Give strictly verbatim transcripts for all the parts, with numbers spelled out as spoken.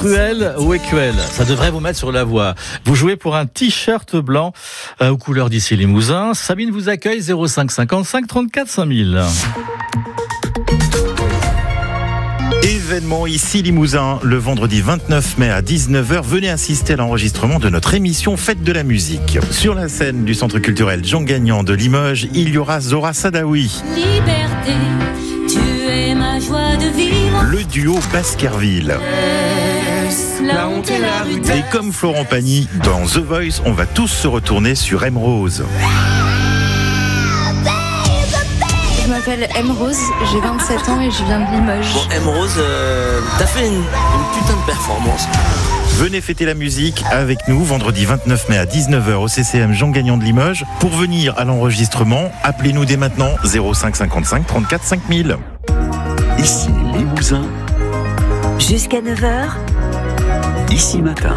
Cruel ou Equel, ça devrait vous mettre sur la voie. Vous jouez pour un t-shirt blanc euh, aux couleurs d'ici Limousin. Sabine vous accueille zéro cinq cinquante-cinq trente-quatre cinq mille. Événement ici Limousin, le vendredi vingt-neuf mai à dix-neuf heures. Venez assister à l'enregistrement de notre émission Fête de la musique. Sur la scène du centre culturel Jean Gagnon de Limoges, il y aura Zora Sadaoui. Liberté, tu es ma joie de vivre. Le duo Baskerville. La honte et la rudesse. Et comme Florent Pagny, dans The Voice, on va tous se retourner sur M Rose. Je m'appelle M Rose, j'ai vingt-sept ans et je viens de Limoges. Bon, M Rose, euh, t'as fait une, une putain de performance. Venez fêter la musique avec nous vendredi vingt-neuf mai à dix-neuf heures au C C M Jean Gagnon de Limoges. Pour venir à l'enregistrement, appelez-nous dès maintenant zéro cinq cinquante-cinq trente-quatre cinq mille. Ici Limousin, Jusqu'à neuf heures. ici matin.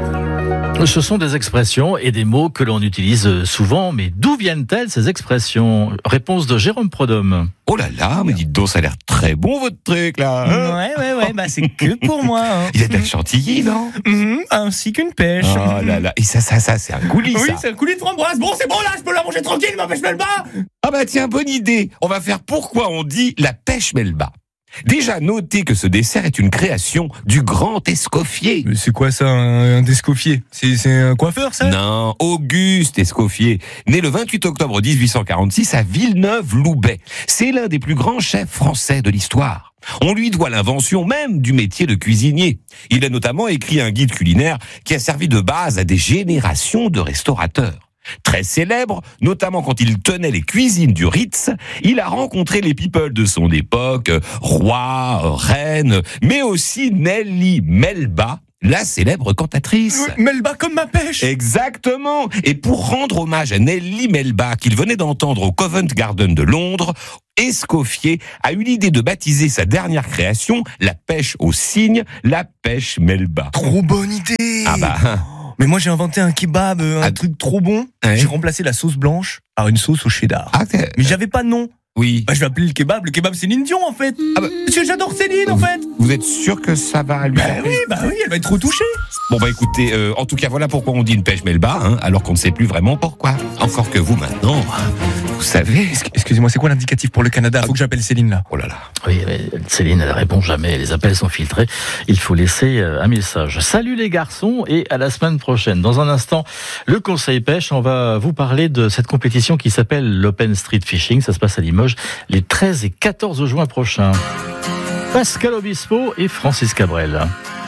Ce sont des expressions et des mots que l'on utilise souvent, mais d'où viennent-elles ces expressions ? Réponse de Jérôme Prodhomme. Oh là là, mais dites donc, ça a l'air très bon votre truc là. Hein Ouais, ouais, ouais, bah c'est que pour moi. Hein. Il y a de la chantilly, non ? Mmh, ainsi qu'une pêche. Oh là là, et ça, ça, ça, c'est un coulis, Oui, ça. c'est un coulis de framboise. Bon, c'est bon là, je peux la manger tranquille, ma pêche Melba. Ah bah tiens, bonne idée. On va faire pourquoi on dit la pêche Melba. Déjà, notez que ce dessert est une création du grand Escoffier. Mais c'est quoi ça, un, un Escoffier ? C'est, c'est un coiffeur, ça ? Non, Auguste Escoffier, né le vingt-huit octobre dix-huit cent quarante-six à Villeneuve-Loubet. C'est l'un des plus grands chefs français de l'histoire. On lui doit l'invention même du métier de cuisinier. Il a notamment écrit un guide culinaire qui a servi de base à des générations de restaurateurs. Très célèbre, notamment quand il tenait les cuisines du Ritz, il a rencontré les people de son époque, rois, reines, mais aussi Nelly Melba, la célèbre cantatrice. Melba comme ma pêche. Exactement. Et pour rendre hommage à Nelly Melba, qu'il venait d'entendre au Covent Garden de Londres, Escoffier a eu l'idée de baptiser sa dernière création, la pêche au cygne, la pêche Melba. Trop bonne idée. Ah bah... Hein. Mais moi j'ai inventé un kebab, un ah, truc trop bon. Ouais. J'ai remplacé la sauce blanche par une sauce au cheddar. Ah, mais j'avais pas de nom. Oui. Bah je vais appeler le kebab. Le kebab c'est Céline Dion en fait. Ah bah, parce que j'adore Céline en fait. Vous êtes sûr que ça va lui Bah faire oui, bah oui, elle va être trop touchée. Bon bah écoutez, euh, en tout cas voilà pourquoi on dit une pêche Melba, hein, alors qu'on ne sait plus vraiment pourquoi. Encore que vous maintenant, vous savez. Excusez-moi, c'est quoi l'indicatif pour le Canada ? Faut que j'appelle Céline là. Oh là là. Oui, mais Céline, elle répond jamais. Les appels sont filtrés. Il faut laisser un message. Salut les garçons et à la semaine prochaine. Dans un instant, le Conseil Pêche, on va vous parler de cette compétition qui s'appelle l'Open Street Fishing. Ça se passe à Limoges les treize et quatorze juin prochains. Pascal Obispo et Francis Cabrel.